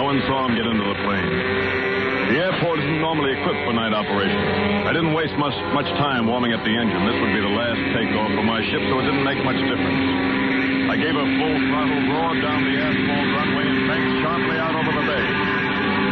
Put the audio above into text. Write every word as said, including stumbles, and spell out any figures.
one saw him get into the plane. The airport isn't normally equipped for night operations. I didn't waste much, much time warming up the engine. This would be the last takeoff for my ship, so it didn't make much difference. I gave her full